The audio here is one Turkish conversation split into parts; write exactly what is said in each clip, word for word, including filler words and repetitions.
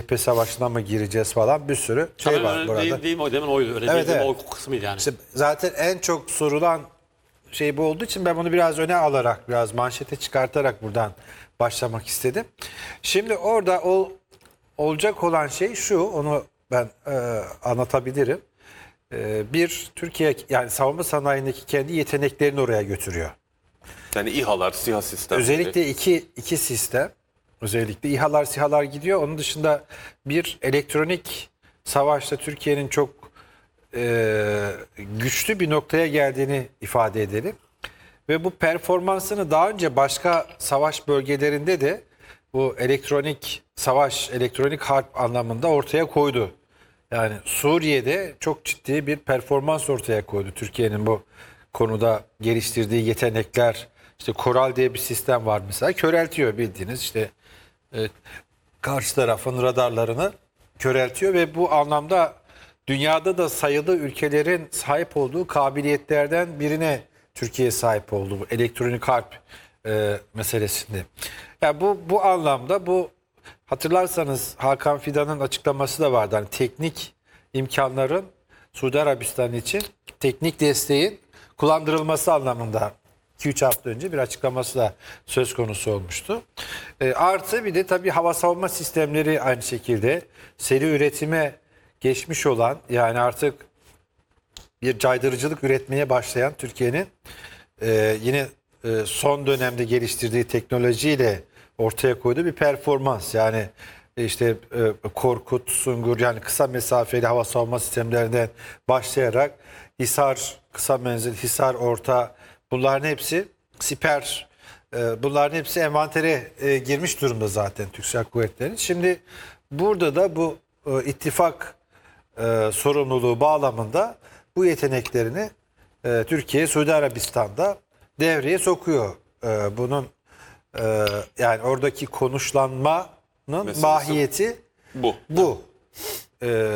cephe savaşına mı gireceğiz falan bir sürü şey Tabii var öyle burada. Değil, değil mi? O demin oydu. Öyle Evet, değil, değil mi? evet. O kısmıydı yani. İşte zaten en çok sorulan şey bu olduğu için ben bunu biraz öne alarak, biraz manşete çıkartarak buradan başlamak istedim. Şimdi orada o olacak olan şey şu, onu ben e, anlatabilirim. E, bir, Türkiye yani savunma sanayindeki kendi yeteneklerini oraya götürüyor. Yani İHA'lar, SİHA sistemleri. Özellikle iki, iki sistem, özellikle İHA'lar, SİHA'lar gidiyor. Onun dışında bir elektronik savaşta Türkiye'nin çok e, güçlü bir noktaya geldiğini ifade edelim. Ve bu performansını daha önce başka savaş bölgelerinde de bu elektronik savaş, elektronik harp anlamında ortaya koydu. Yani Suriye'de çok ciddi bir performans ortaya koydu. Türkiye'nin bu konuda geliştirdiği yetenekler, işte Koral diye bir sistem var mesela, köreltiyor bildiğiniz işte e, karşı tarafın radarlarını köreltiyor ve bu anlamda dünyada da sayılı ülkelerin sahip olduğu kabiliyetlerden birine Türkiye sahip oldu bu elektronik harp e, meselesinde. Yani bu bu anlamda bu hatırlarsanız Hakan Fidan'ın açıklaması da vardı. Hani teknik imkanların Suudi Arabistan için teknik desteğin kullandırılması anlamında iki üç hafta önce bir açıklaması da söz konusu olmuştu. E, artı bir de tabii hava savunma sistemleri aynı şekilde seri üretime geçmiş olan, yani artık bir caydırıcılık üretmeye başlayan Türkiye'nin e, yine e, son dönemde geliştirdiği teknolojiyle ortaya koyduğu bir performans. Yani işte e, Korkut, Sungur, yani kısa mesafeli hava savunma sistemlerinden başlayarak Hisar, kısa menzil, Hisar orta, bunların hepsi siper, e, bunların hepsi envantere e, girmiş durumda zaten Türk Silahlı Kuvvetleri'nin. Şimdi burada da bu e, ittifak e, sorumluluğu bağlamında bu yeteneklerini e, Türkiye, Suudi Arabistan'da devreye sokuyor. E, bunun e, yani oradaki konuşlanmanın Meselesi mahiyeti bu. bu. E,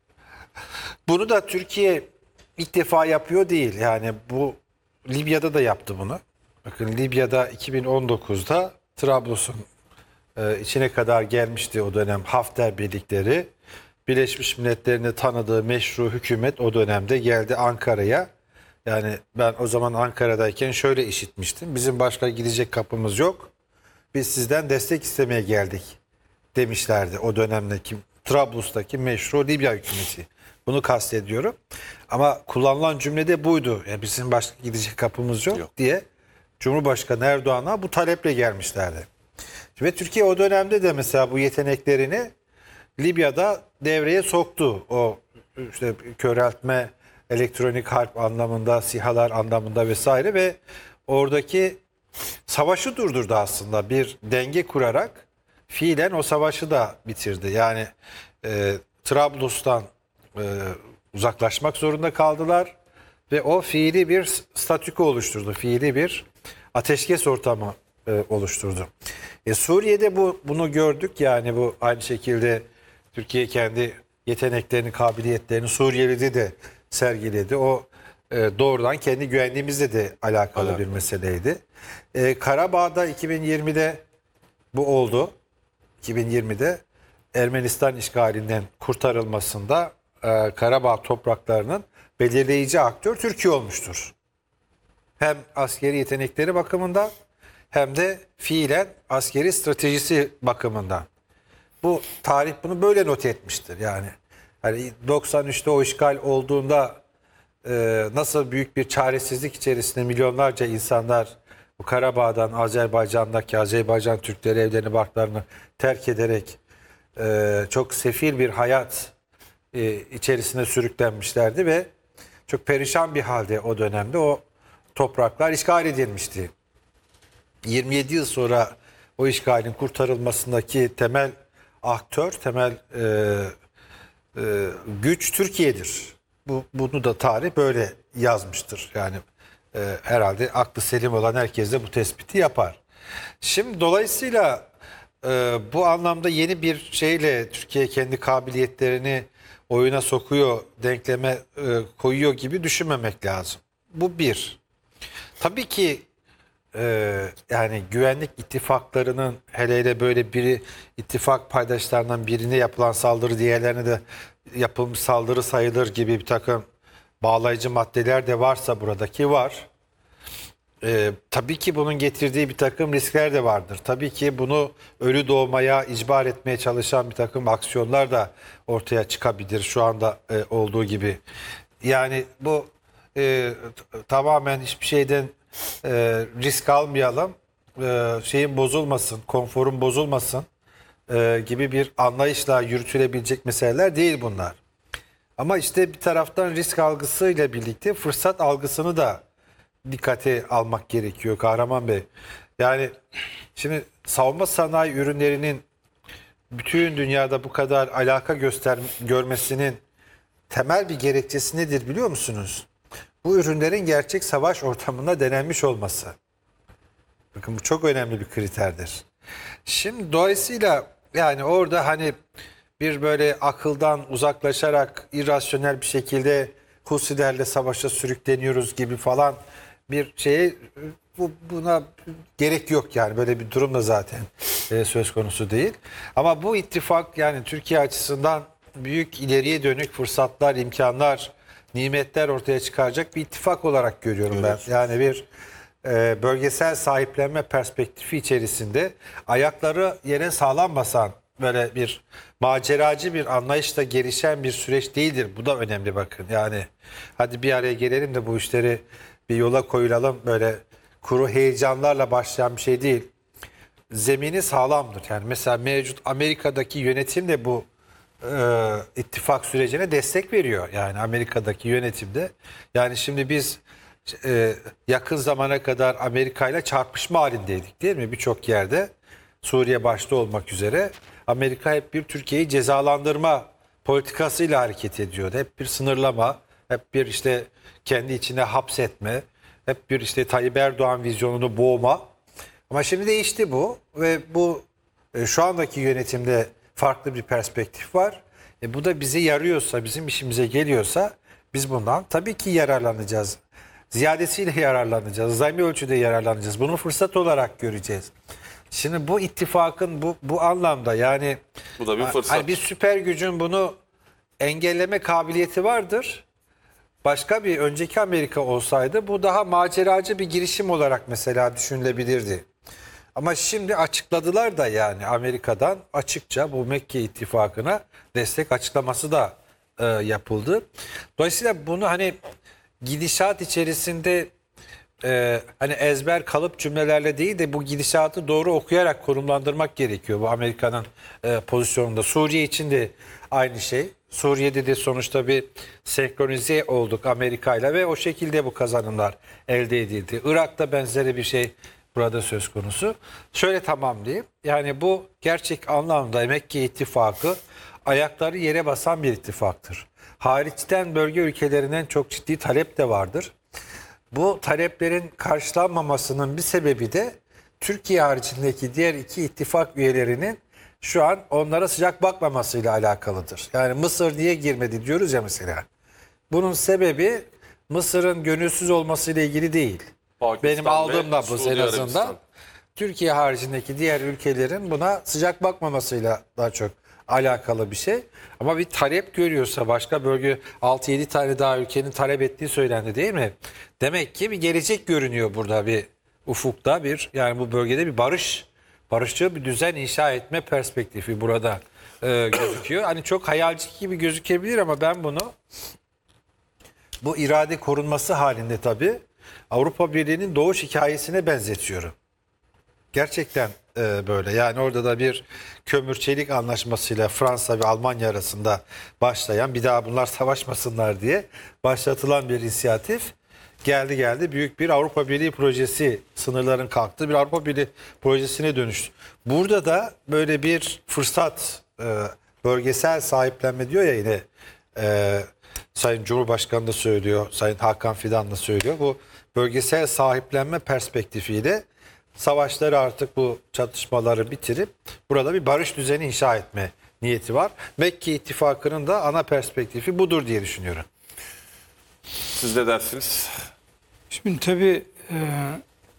bunu da Türkiye ilk defa yapıyor değil. Yani bu Libya'da da yaptı bunu. Bakın Libya'da iki bin on dokuzda Trablus'un e, içine kadar gelmişti o dönem Hafter birlikleri. Birleşmiş Milletler'in de tanıdığı meşru hükümet o dönemde geldi Ankara'ya. Yani ben o zaman Ankara'dayken şöyle işitmiştim. Bizim başka gidecek kapımız yok. Biz sizden destek istemeye geldik demişlerdi o dönemdeki Trablus'taki meşru Libya hükümeti. Bunu kastediyorum. Ama kullanılan cümlede buydu. Yani bizim başka gidecek kapımız yok, Yok. diye Cumhurbaşkanı Erdoğan'a bu taleple gelmişlerdi. Ve Türkiye o dönemde de mesela bu yeteneklerini Libya'da devreye soktu. O işte köreltme, elektronik harp anlamında, SİHA'lar anlamında vesaire ve oradaki savaşı durdurdu aslında. Bir denge kurarak fiilen o savaşı da bitirdi. Yani e, Trablus'tan e, uzaklaşmak zorunda kaldılar ve o fiili bir statüko oluşturdu. Fiili bir ateşkes ortamı e, oluşturdu. E, Suriye'de bu bunu gördük, yani bu aynı şekilde Türkiye kendi yeteneklerini, kabiliyetlerini Suriye'de de sergiledi. O e, doğrudan kendi güvenliğimizle de alakalı Alakalı. bir meseleydi. E, Karabağ'da iki bin yirmide bu oldu. iki bin yirmide Ermenistan işgalinden kurtarılmasında e, Karabağ topraklarının belirleyici aktör Türkiye olmuştur. Hem askeri yetenekleri bakımından hem de fiilen askeri stratejisi bakımından. Bu tarih bunu böyle not etmiştir. Yani hani doksan üçte o işgal olduğunda e, nasıl büyük bir çaresizlik içerisinde milyonlarca insanlar bu Karabağ'dan Azerbaycan'daki Azerbaycan Türkleri evlerini barklarını terk ederek e, çok sefil bir hayat e, içerisine sürüklenmişlerdi ve çok perişan bir halde o dönemde o topraklar işgal edilmişti. yirmi yedi yıl sonra o işgalin kurtarılmasındaki temel aktör, temel e, e, güç Türkiye'dir. Bu, bunu da tarih böyle yazmıştır. Yani e, herhalde aklı selim olan herkes de bu tespiti yapar. Şimdi dolayısıyla e, bu anlamda yeni bir şeyle Türkiye kendi kabiliyetlerini oyuna sokuyor, denkleme e, koyuyor gibi düşünmemek lazım. Bu bir. Tabii ki e, yani güvenlik ittifaklarının hele hele böyle biri ittifak paydaşlarından birine yapılan saldırı diğerlerine de yapılmış saldırı sayılır gibi bir takım bağlayıcı maddeler de varsa buradaki var. Ee, tabii ki bunun getirdiği bir takım riskler de vardır. Tabii ki bunu ölü doğmaya icbar etmeye çalışan bir takım aksiyonlar da ortaya çıkabilir şu anda e, olduğu gibi. Yani bu e, t- tamamen hiçbir şeyden e, risk almayalım, e, şeyin bozulmasın, konforun bozulmasın e, gibi bir anlayışla yürütülebilecek meseleler değil bunlar. Ama işte bir taraftan risk algısıyla birlikte fırsat algısını da dikkate almak gerekiyor Kahraman Bey. Yani şimdi savunma sanayi ürünlerinin bütün dünyada bu kadar alaka göster görmesinin temel bir gerekçesi nedir biliyor musunuz? Bu ürünlerin gerçek savaş ortamında denenmiş olması. Bakın bu çok önemli bir kriterdir. Şimdi dolayısıyla yani orada hani bir böyle akıldan uzaklaşarak irrasyonel bir şekilde Husilerle savaşa sürükleniyoruz gibi falan bir şeye bu, buna gerek yok yani böyle bir durum da zaten e, söz konusu değil. Ama bu ittifak yani Türkiye açısından büyük ileriye dönük fırsatlar, imkanlar, nimetler ortaya çıkaracak bir ittifak olarak görüyorum ben. Yani bir e, bölgesel sahiplenme perspektifi içerisinde ayakları yere sağlam basan böyle bir maceracı bir anlayışla gelişen bir süreç değildir. Bu da önemli bakın. Yani hadi bir araya gelelim de bu işleri bir yola koyulalım. Böyle kuru heyecanlarla başlayan bir şey değil. Zemini sağlamdır. Yani mesela mevcut Amerika'daki yönetim de bu e, ittifak sürecine destek veriyor. Yani Amerika'daki yönetimde. Yani şimdi biz e, yakın zamana kadar Amerika ile çarpışma halindeydik değil mi? Birçok yerde Suriye başta olmak üzere Amerika hep bir Türkiye'yi cezalandırma politikasıyla hareket ediyordu. Hep bir sınırlama, hep bir işte kendi içine hapsetme, hep bir işte Tayyip Erdoğan vizyonunu boğma. Ama şimdi değişti bu ve bu e, şu andaki yönetimde farklı bir perspektif var. E, bu da bize yarıyorsa, bizim işimize geliyorsa biz bundan tabii ki yararlanacağız. Ziyadesiyle yararlanacağız. Zaimi ölçüde yararlanacağız. Bunu fırsat olarak göreceğiz. Şimdi bu ittifakın bu bu anlamda yani Bu da bir fırsat. hani bir süper gücün bunu engelleme kabiliyeti vardır. Başka bir önceki Amerika olsaydı bu daha maceracı bir girişim olarak mesela düşünülebilirdi. Ama şimdi açıkladılar da yani Amerika'dan açıkça bu Mekke ittifakına destek açıklaması da e, yapıldı. Dolayısıyla bunu hani gidişat içerisinde e, hani ezber kalıp cümlelerle değil de bu gidişatı doğru okuyarak konumlandırmak gerekiyor. Bu Amerika'nın e, pozisyonunda. Suriye için de aynı şey. Suriye'de de sonuçta bir senkronize olduk Amerika'yla ve o şekilde bu kazanımlar elde edildi. Irak'ta benzeri bir şey burada söz konusu. Şöyle tamamlayayım. Yani bu gerçek anlamda Mekke ittifakı ayakları yere basan bir ittifaktır. Hariçten bölge ülkelerinden çok ciddi talep de vardır. Bu taleplerin karşılanmamasının bir sebebi de Türkiye haricindeki diğer iki ittifak üyelerinin şu an onlara sıcak bakmamasıyla alakalıdır. Yani Mısır niye girmedi diyoruz ya mesela. Bunun sebebi Mısır'ın gönülsüz olmasıyla ilgili değil. Pakistan Benim aldığım ve da bu Suudi en azından. Arabistan. Türkiye haricindeki diğer ülkelerin buna sıcak bakmamasıyla daha çok alakalı bir şey. Ama bir talep görüyorsa başka bölge altı yedi tane daha ülkenin talep ettiği söylendi değil mi? Demek ki bir gelecek görünüyor burada bir ufukta bir yani bu bölgede bir barış barışçı bir düzen inşa etme perspektifi burada e, gözüküyor. Hani çok hayalci gibi gözükebilir ama ben bunu bu irade korunması halinde tabii Avrupa Birliği'nin doğuş hikayesine benzetiyorum. Gerçekten e, böyle. Yani orada da bir kömür çelik anlaşmasıyla Fransa ve Almanya arasında başlayan bir daha bunlar savaşmasınlar diye başlatılan bir inisiyatif geldi geldi büyük bir Avrupa Birliği projesi sınırların kalktığı bir Avrupa Birliği projesine dönüştü. Burada da böyle bir fırsat e, bölgesel sahiplenme diyor ya yine e, Sayın Cumhurbaşkanı da söylüyor, Sayın Hakan Fidan da söylüyor. Bu bölgesel sahiplenme perspektifiyle savaşları artık bu çatışmaları bitirip burada bir barış düzeni inşa etme niyeti var. Mekke ittifakının da ana perspektifi budur diye düşünüyorum. Siz ne dersiniz? Şimdi tabii e,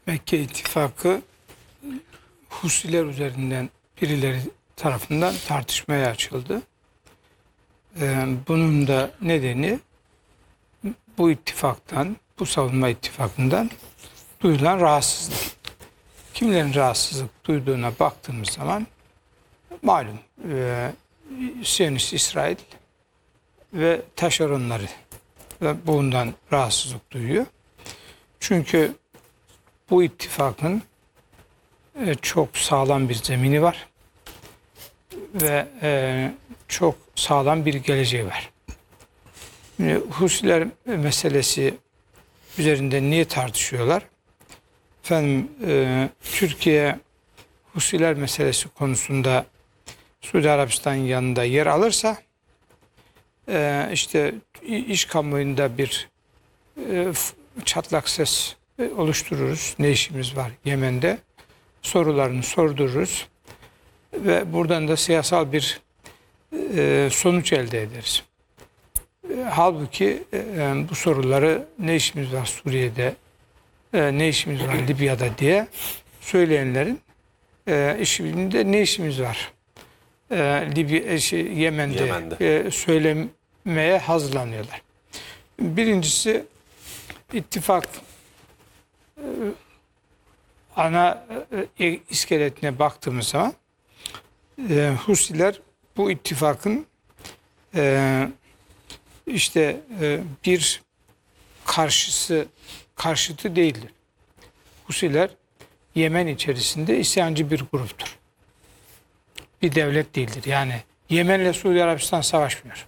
Mekke İttifakı Husiler üzerinden birileri tarafından tartışmaya açıldı. Ee, bunun da nedeni bu ittifaktan, bu savunma ittifakından duyulan rahatsızlık. Kimlerin rahatsızlık duyduğuna baktığımız zaman malum e, Siyonist İsrail ve taşeronları ve bundan rahatsızlık duyuyor. Çünkü bu ittifakın e, çok sağlam bir zemini var ve e, çok sağlam bir geleceği var. Şimdi Husiler meselesi üzerinde niye tartışıyorlar? Efendim e, Türkiye Husiler meselesi konusunda Suudi Arabistan yanında yer alırsa e, işte iş kamuoyunda bir e, çatlak ses oluştururuz. Ne işimiz var Yemen'de? Sorularını sordururuz. Ve buradan da siyasal bir e, sonuç elde ederiz. E, halbuki e, bu soruları ne işimiz var Suriye'de, e, ne işimiz var Libya'da diye söyleyenlerin e, işinde ne işimiz var e, Libya, şey, Yemen'de, Yemen'de. E, söylemeye hazırlanıyorlar. Birincisi ittifak e, ana e, iskeletine baktığımız zaman e, Husiler bu ittifakın e, işte e, bir karşısı karşıtı değildir. Husiler Yemen içerisinde isyancı bir gruptur. Bir devlet değildir. Yani Yemen ile Suudi Arabistan savaşmıyor.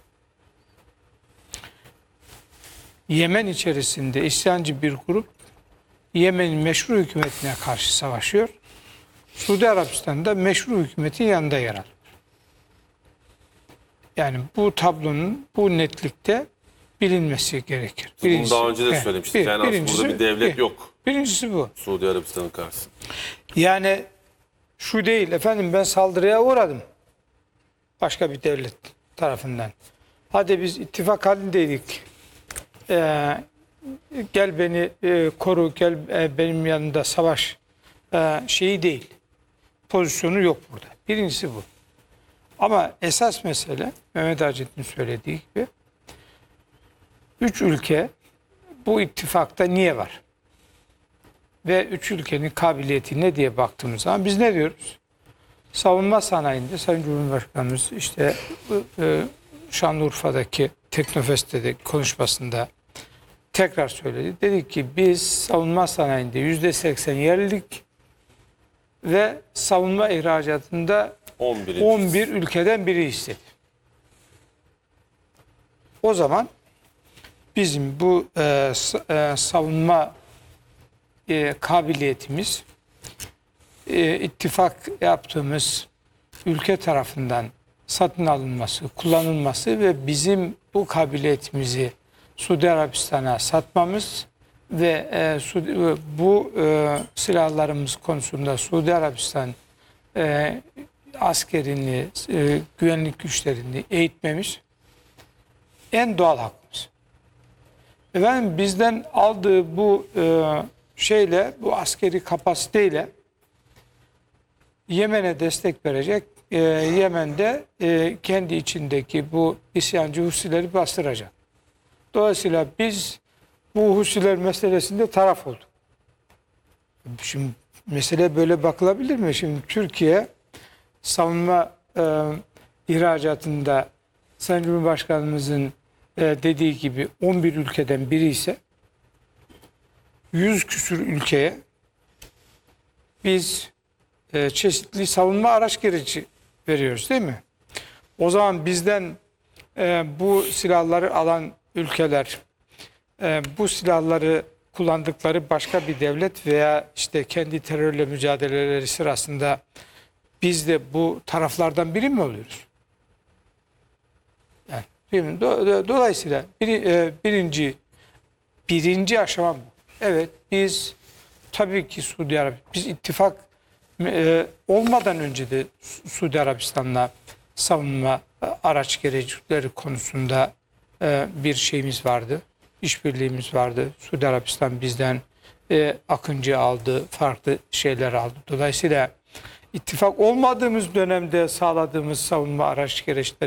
Yemen içerisinde isyancı bir grup Yemen'in meşru hükümetine karşı savaşıyor. Suudi Arabistan'da meşru hükümetin yanında yer alıyor. Yani bu tablonun bu netlikte bilinmesi gerekir. Bunu daha önce de evet, söylemiştik. Bir, yani aslında burada bir devlet bir, yok. Birincisi bu. Suudi Arabistan'ın karşısında. Yani şu değil efendim, ben saldırıya uğradım başka bir devlet tarafından. Hadi biz ittifak halindeydik. Ee, gel beni e, koru, gel e, benim yanımda savaş e, şeyi değil. Pozisyonu yok burada. Birincisi bu. Ama esas mesele Mehmet Acet'in söylediği gibi üç ülke bu ittifakta niye var? Ve üç ülkenin kabiliyeti ne diye baktığımız zaman biz ne diyoruz? Savunma sanayinde Sayın Cumhurbaşkanımız işte e, Şanlıurfa'daki Teknofest'te konuşmasında tekrar söyledi. Dedi ki biz savunma sanayinde yüzde seksen yerlilik ve savunma ihracatında on bir ülkeden biri istedi. O zaman bizim bu e, e, savunma e, kabiliyetimiz e, ittifak yaptığımız ülke tarafından satın alınması, kullanılması ve bizim bu kabiliyetimizi Suudi Arabistan'a satmamız ve e, Suudi, bu e, silahlarımız konusunda Suudi Arabistan e, askerini, e, güvenlik güçlerini eğitmemiz en doğal hakkımız. Efendim bizden aldığı bu e, şeyle, bu askeri kapasiteyle Yemen'e destek verecek. E, Yemen'de e, kendi içindeki bu isyancı Husileri bastıracak. Dolayısıyla biz bu Husiler meselesinde taraf olduk. Şimdi mesele böyle bakılabilir mi? Şimdi Türkiye savunma e, ihracatında Sayın Cumhurbaşkanımızın e, dediği gibi on bir ülkeden biri ise yüz küsür ülkeye biz e, çeşitli savunma araç gereci veriyoruz değil mi? O zaman bizden e, bu silahları alan ülkeler e, bu silahları kullandıkları başka bir devlet veya işte kendi terörle mücadeleleri sırasında biz de bu taraflardan biri mi oluyoruz? Yani, değil mi? Dolayısıyla bir, e, birinci birinci aşama bu. Evet, biz tabii ki Suudi Arabistan, biz ittifak e, olmadan önce de Suudi Arabistan'la savunma araç gerecikleri konusunda e, bir şeyimiz vardı. İşbirliğimiz vardı. Suudi Arabistan bizden e, Akıncı aldı, farklı şeyler aldı. Dolayısıyla ittifak olmadığımız dönemde sağladığımız savunma araç gereçleri